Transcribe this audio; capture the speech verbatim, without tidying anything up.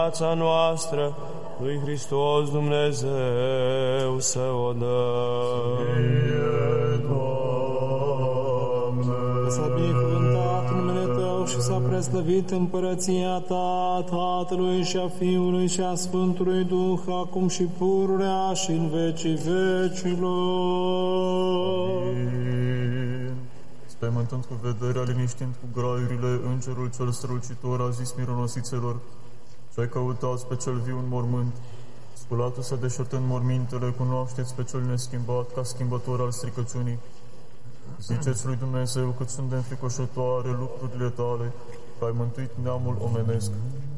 viața noastră, lui Hristos Dumnezeu să o dăm. S-a binecuvântat numele Tău și s-a preslăvit împărăția Ta, Tatălui și a Fiului și a Sfântului Duh, acum și pururea și în vecii vecilor. Amin. Spăimântând cu vederea, liniștind cu graiurile, îngerul cel strălucitor a zis mironosițelor: ce-ai căutați pe cel viu în mormânt? Sculatul-se deșertând mormintele, cunoașteți pe cel neschimbat ca schimbător al stricăciunii. Ziceți lui Dumnezeu cât sunt de înfricoșătoare lucrurile Tale, că ai mântuit neamul omenesc.